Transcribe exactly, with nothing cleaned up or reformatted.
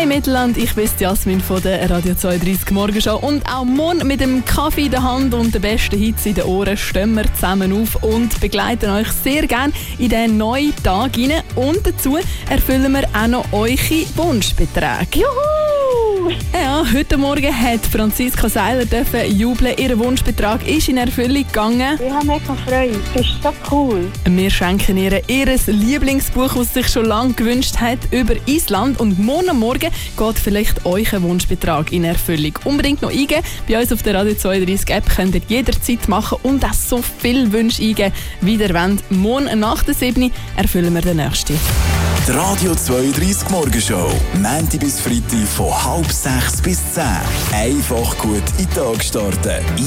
Mittelland, ich bin Jasmin von der Radio zweiunddreißig Morgenshow und auch morgen mit dem Kaffee in der Hand und den besten Hits in den Ohren stehen wir zusammen auf und begleiten euch sehr gerne in diesen neuen Tag hinein. Und dazu erfüllen wir auch noch eure Wunschbeträge. Juhu! Ja, heute Morgen hat Franziska Seiler dürfen jubeln. Ihr Wunschbetrag ist in Erfüllung gegangen. Ich habe mich gefreut. Das ist so cool. Wir schenken ihr ihr Lieblingsbuch, das sie sich schon lange gewünscht hat, über Island. Und morgen Morgen geht vielleicht euer Wunschbetrag in Erfüllung. Unbedingt noch eingeben. Bei uns auf der Radio zweiunddreißig App könnt ihr jederzeit machen und auch so viele Wünsche eingeben, wie ihr wollt. Morgen nach der sieben erfüllen wir den nächsten. Die Radio zweiunddreißig Morgenshow. Montag bis Freitag von halb sechs bis zehn. Einfach gut in den Tag starten.